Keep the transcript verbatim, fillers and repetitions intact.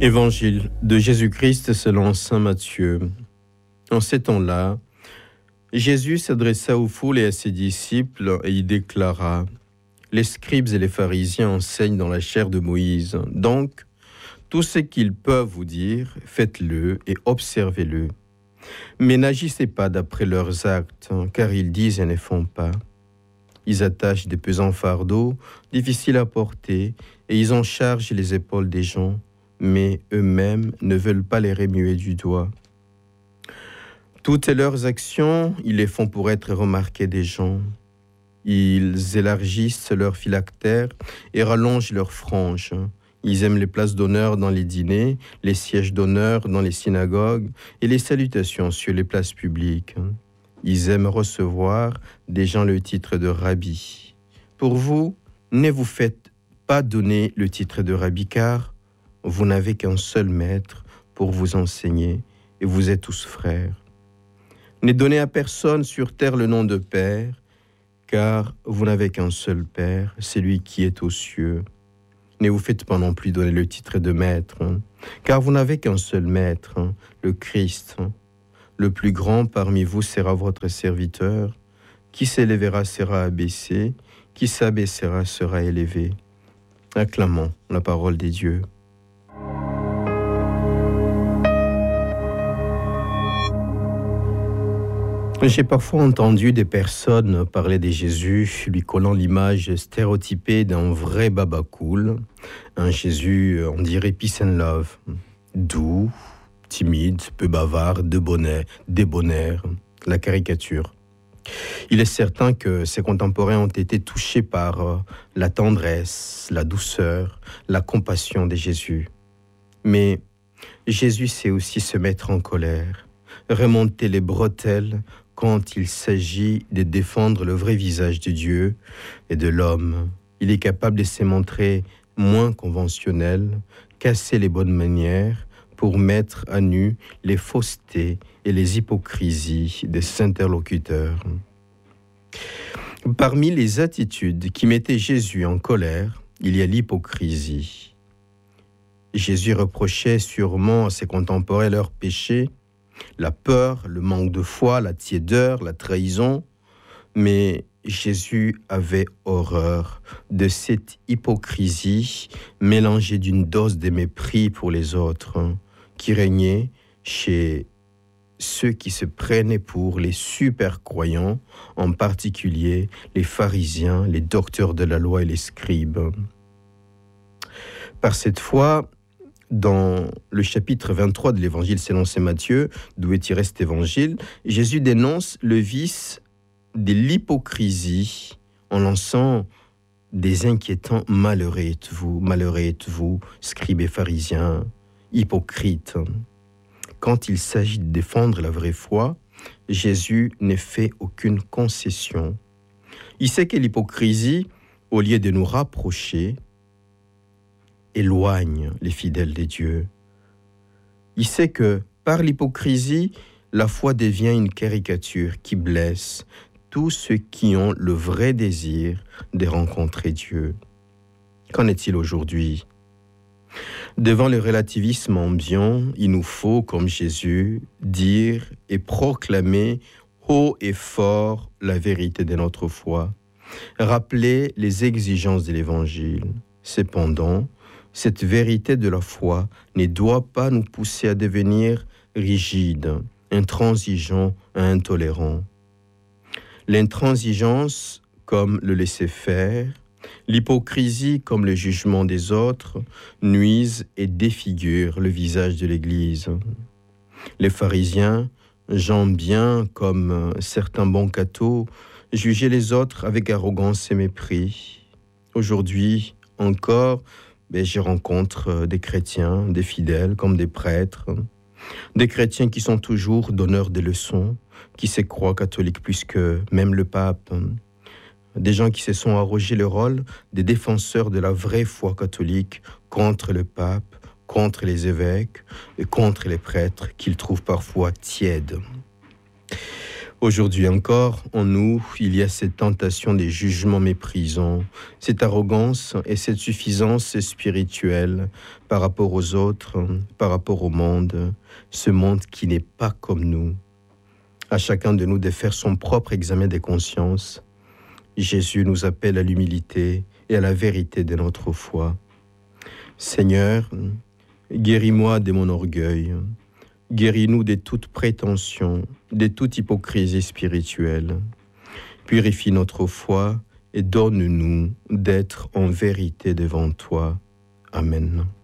Évangile de Jésus-Christ selon saint Matthieu. En ces temps-là, Jésus s'adressa aux foules et à ses disciples et il déclara : « Les scribes et les pharisiens enseignent dans la chair de Moïse. Donc, tout ce qu'ils peuvent vous dire, faites-le et observez-le. Mais n'agissez pas d'après leurs actes, car ils disent et ne font pas. Ils attachent des pesants fardeaux, difficiles à porter, et ils en chargent les épaules des gens, mais eux-mêmes ne veulent pas les remuer du doigt. Toutes leurs actions, ils les font pour être remarqués des gens. Ils élargissent leurs phylactères et rallongent leurs franges. Ils aiment les places d'honneur dans les dîners, les sièges d'honneur dans les synagogues et les salutations sur les places publiques. Ils aiment recevoir des gens le titre de rabbi. Pour vous, ne vous faites pas donner le titre de rabbi, car vous n'avez qu'un seul maître pour vous enseigner et vous êtes tous frères. Ne donnez à personne sur terre le nom de Père, car vous n'avez qu'un seul Père, celui qui est aux cieux. Ne vous faites pas non plus donner le titre de Maître, car vous n'avez qu'un seul Maître, le Christ. Le plus grand parmi vous sera votre serviteur. Qui s'élèvera sera abaissé, qui s'abaissera sera élevé. Acclamons la parole des dieux. J'ai parfois entendu des personnes parler de Jésus, lui collant l'image stéréotypée d'un vrai baba cool, un Jésus, on dirait peace and love, doux, timide, peu bavard, débonnaire, débonnaire, la caricature. Il est certain que ses contemporains ont été touchés par la tendresse, la douceur, la compassion de Jésus. Mais Jésus sait aussi se mettre en colère, remonter les bretelles quand il s'agit de défendre le vrai visage de Dieu et de l'homme. Il est capable de se montrer moins conventionnel, casser les bonnes manières pour mettre à nu les faussetés et les hypocrisies de ses interlocuteurs. Parmi les attitudes qui mettaient Jésus en colère, il y a l'hypocrisie. Jésus reprochait sûrement à ses contemporains leurs péchés, la peur, le manque de foi, la tiédeur, la trahison, mais Jésus avait horreur de cette hypocrisie mélangée d'une dose de mépris pour les autres qui régnait chez ceux qui se prenaient pour les super croyants, en particulier les pharisiens, les docteurs de la loi et les scribes. Par cette foi, dans le chapitre vingt-trois de l'évangile selon saint Matthieu, d'où est tiré cet évangile, Jésus dénonce le vice de l'hypocrisie en lançant des inquiétants « Malheureux êtes-vous, malheureux êtes-vous, scribes et pharisiens, hypocrites ». Quand il s'agit de défendre la vraie foi, Jésus ne fait aucune concession. Il sait que l'hypocrisie, au lieu de nous rapprocher, éloigne les fidèles de Dieu. Il sait que par l'hypocrisie, la foi devient une caricature qui blesse tous ceux qui ont le vrai désir de rencontrer Dieu. Qu'en est-il aujourd'hui ? Devant le relativisme ambiant, il nous faut, comme Jésus, dire et proclamer haut et fort la vérité de notre foi, rappeler les exigences de l'Évangile. Cependant, cette vérité de la foi ne doit pas nous pousser à devenir rigides, intransigeants et intolérants. L'intransigeance comme le laisser-faire, l'hypocrisie comme le jugement des autres nuisent et défigurent le visage de l'Église. Les pharisiens, gens bien comme certains bons cathos, jugeaient les autres avec arrogance et mépris. Aujourd'hui encore, ben, je rencontre des chrétiens, des fidèles comme des prêtres, des chrétiens qui sont toujours donneurs de leçons, qui se croient catholiques plus que même le pape, des gens qui se sont arrogés le rôle des défenseurs de la vraie foi catholique contre le pape, contre les évêques et contre les prêtres qu'ils trouvent parfois tièdes. Aujourd'hui encore, en nous, il y a cette tentation des jugements méprisants, cette arrogance et cette suffisance spirituelle par rapport aux autres, par rapport au monde, ce monde qui n'est pas comme nous. À chacun de nous de faire son propre examen des consciences. Jésus nous appelle à l'humilité et à la vérité de notre foi. Seigneur, guéris-moi de mon orgueil. Guéris-nous de toute prétention, de toute hypocrisie spirituelle. Purifie notre foi et donne-nous d'être en vérité devant toi. Amen.